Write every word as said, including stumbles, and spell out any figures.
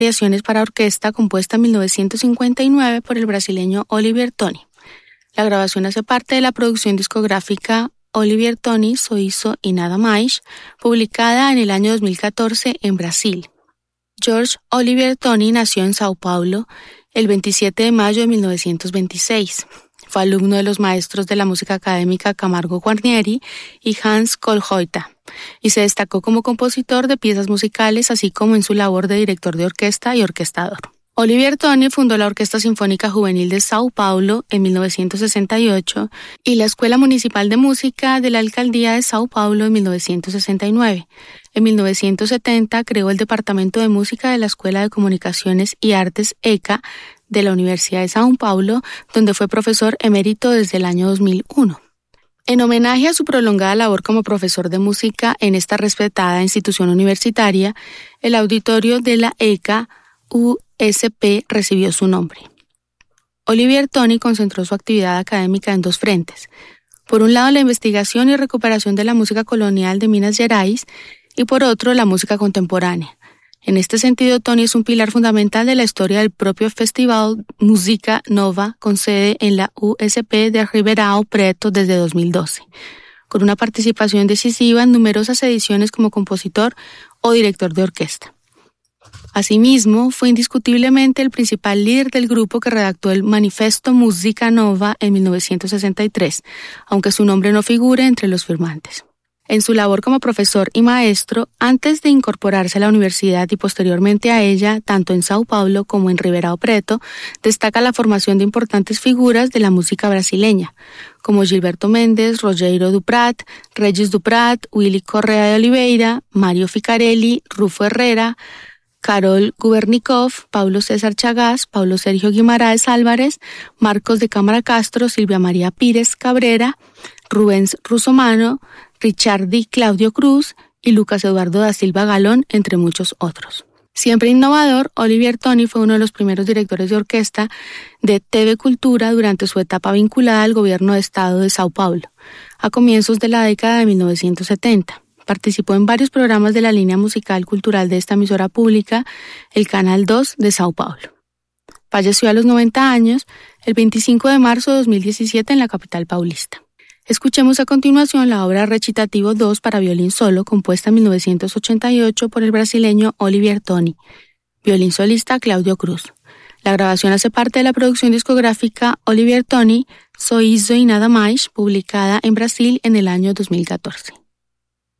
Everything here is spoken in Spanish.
Variaciones para orquesta, compuesta en mil novecientos cincuenta y nueve por el brasileño Olivier Toni. La grabación hace parte de la producción discográfica Olivier Toni, Soizo y Nada Mais, publicada en el año dos mil catorce en Brasil. George Olivier Toni nació en Sao Paulo el veintisiete de mayo de mil novecientos veintiséis. Fue alumno de los maestros de la música académica Camargo Guarnieri y Hans Kohlreuter, y se destacó como compositor de piezas musicales, así como en su labor de director de orquesta y orquestador. Olivier Toni fundó la Orquesta Sinfónica Juvenil de Sao Paulo en mil novecientos sesenta y ocho y la Escuela Municipal de Música de la Alcaldía de Sao Paulo en mil novecientos sesenta y nueve. En mil novecientos setenta creó el Departamento de Música de la Escuela de Comunicaciones y Artes E C A de la Universidad de Sao Paulo, donde fue profesor emérito desde el año dos mil uno. En homenaje a su prolongada labor como profesor de música en esta respetada institución universitaria, el auditorio de la E C A U S P recibió su nombre. Olivier Toni concentró su actividad académica en dos frentes. Por un lado, la investigación y recuperación de la música colonial de Minas Gerais y por otro, la música contemporánea. En este sentido, Toni es un pilar fundamental de la historia del propio Festival Música Nova, con sede en la U S P de Ribeirão Preto desde dos mil doce, con una participación decisiva en numerosas ediciones como compositor o director de orquesta. Asimismo, fue indiscutiblemente el principal líder del grupo que redactó el Manifesto Música Nova en mil novecientos sesenta y tres, aunque su nombre no figure entre los firmantes. En su labor como profesor y maestro, antes de incorporarse a la universidad y posteriormente a ella, tanto en Sao Paulo como en Ribeirão Preto, destaca la formación de importantes figuras de la música brasileña, como Gilberto Méndez, Rogério Duprat, Regis Duprat, Willy Correa de Oliveira, Mario Ficarelli, Rufo Herrera, Karol Gubernikov, Paulo César Chagás, Paulo Sergio Guimaraes Álvarez, Marcos de Cámara Castro, Silvia María Pires Cabrera, Rubens Russomano, Richardi Claudio Cruz y Lucas Eduardo da Silva Galón, entre muchos otros. Siempre innovador, Olivier Toni fue uno de los primeros directores de orquesta de T V Cultura durante su etapa vinculada al gobierno de Estado de Sao Paulo, a comienzos de la década de mil novecientos setenta. Participó en varios programas de la línea musical cultural de esta emisora pública, el Canal dos de Sao Paulo. Falleció a los noventa años, el veinticinco de marzo de dos mil diecisiete en la capital paulista. Escuchemos a continuación la obra Recitativo dos para violín solo, compuesta en mil novecientos ochenta y ocho por el brasileño Olivier Toni, violín solista Claudio Cruz. La grabación hace parte de la producción discográfica Olivier Toni, Soizo y Nada Mais, publicada en Brasil en el año dos mil catorce.